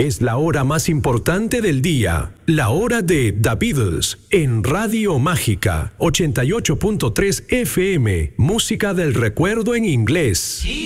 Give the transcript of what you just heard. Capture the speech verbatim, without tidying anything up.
Es la hora más importante del día, la hora de The Beatles, en Radio Mágica, ochenta y ocho punto tres F M, música del recuerdo en inglés.